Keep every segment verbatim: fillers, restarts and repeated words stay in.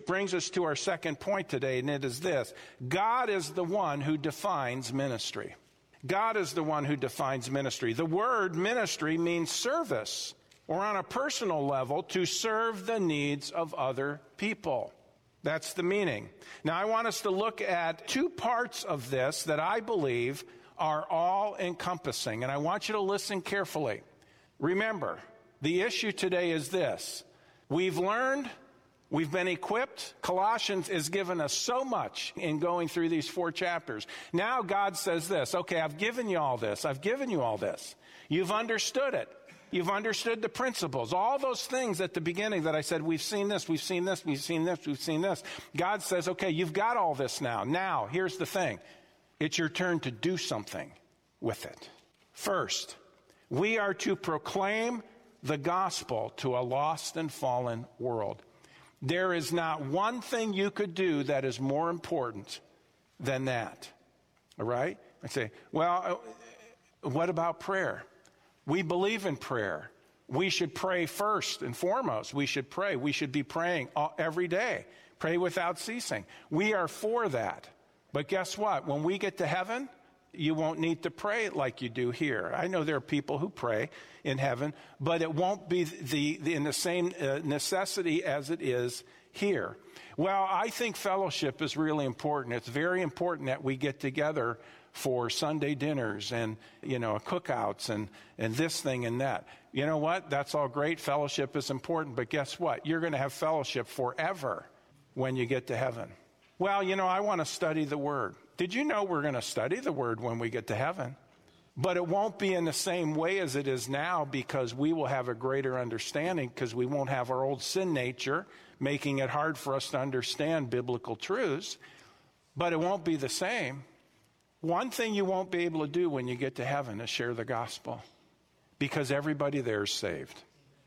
Which brings us to our second point today, and it is this. God is the one who defines ministry. God is the one who defines ministry. The word ministry means service, or on a personal level, to serve the needs of other people. That's the meaning. Now, I want us to look at two parts of this that I believe are all encompassing, and I want you to listen carefully. Remember, the issue today is this. We've learned, we've been equipped. Colossians has given us so much in going through these four chapters. Now God says this, okay, I've given you all this. I've given you all this. You've understood it. You've understood the principles. All those things at the beginning that I said, we've seen this, we've seen this, we've seen this, we've seen this. God says, okay, you've got all this now. Now, here's the thing. It's your turn to do something with it. First, we are to proclaim the gospel to a lost and fallen world. There is not one thing you could do that is more important than that. All right? I say, well, what about prayer? We believe in prayer. We should pray first and foremost. We should pray. We should be praying every day. Pray without ceasing. We are for that. But guess what? When we get to heaven, you won't need to pray like you do here. I know there are people who pray in heaven, but it won't be the, the in the same uh, necessity as it is here. Well, I think fellowship is really important. It's very important that we get together for Sunday dinners and, you know, cookouts and, and this thing and that. You know what? That's all great. Fellowship is important. But guess what? You're going to have fellowship forever when you get to heaven. Well, you know, I want to study the Word. Did you know we're going to study the Word when we get to heaven? But it won't be in the same way as it is now, because we will have a greater understanding, because we won't have our old sin nature making it hard for us to understand biblical truths. But it won't be the same. One thing you won't be able to do when you get to heaven is share the gospel, because everybody there is saved.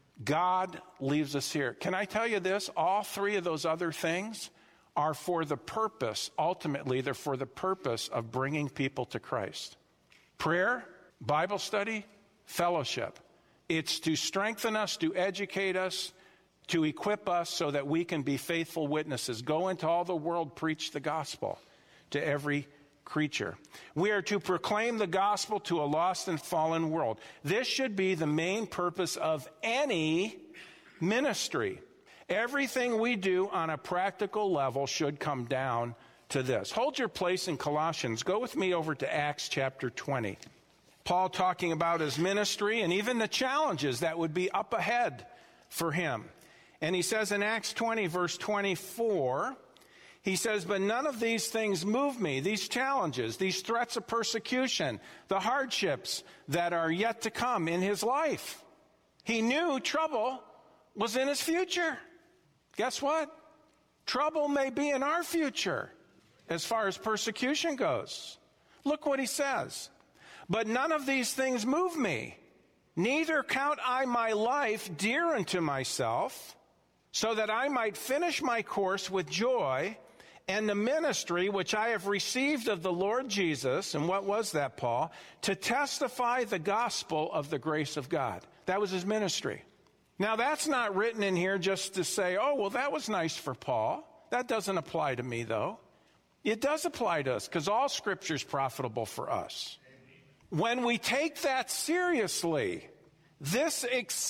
God leaves us here. Can I tell you this? All three of those other things are for the purpose, ultimately, they're for the purpose of bringing people to Christ. Prayer, Bible study, fellowship. It's to strengthen us, to educate us, to equip us so that we can be faithful witnesses. Go into all the world, preach the gospel to every creature. We are to proclaim the gospel to a lost and fallen world. This should be the main purpose of any ministry. Everything we do on a practical level should come down to this. Hold your place in Colossians. Go with me over to Acts chapter twenty. Paul talking about his ministry and even the challenges that would be up ahead for him. And he says in Acts twenty, verse twenty-four, he says, but none of these things move me, these challenges, these threats of persecution, the hardships that are yet to come in his life. He knew trouble was in his future. Guess what? Trouble may be in our future as far as persecution goes. Look what he says. But none of these things move me. Neither count I my life dear unto myself, so that I might finish my course with joy and the ministry which I have received of the Lord Jesus. And what was that, Paul? To testify the gospel of the grace of God. That was his ministry. Now, that's not written in here just to say, oh, well, that was nice for Paul. That doesn't apply to me, though. It does apply to us, because all Scripture is profitable for us. When we take that seriously, this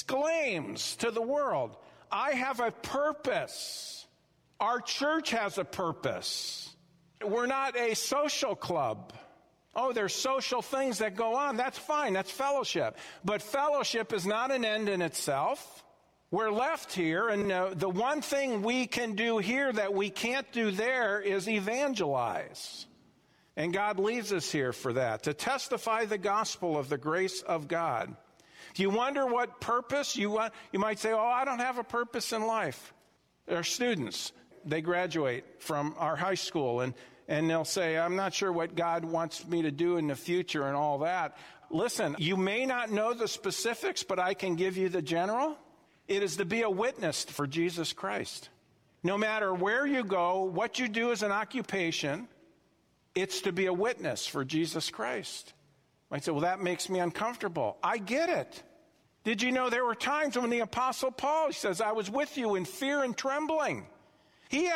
exclaims to the world, I have a purpose. Our church has a purpose. We're not a social club. Oh, there's social things that go on. That's fine. That's fellowship. But fellowship is not an end in itself. We're left here, and uh, the one thing we can do here that we can't do there is evangelize. And God leaves us here for that, to testify the gospel of the grace of God. If you wonder what purpose you want, you might say, oh, I don't have a purpose in life. There are students, they graduate from our high school, and And they'll say, I'm not sure what God wants me to do in the future and all that. Listen, you may not know the specifics, but I can give you the general. It is to be a witness for Jesus Christ. No matter where you go, what you do as an occupation, it's to be a witness for Jesus Christ. I say, well, that makes me uncomfortable. I get it. Did you know there were times when the Apostle Paul says, I was with you in fear and trembling? He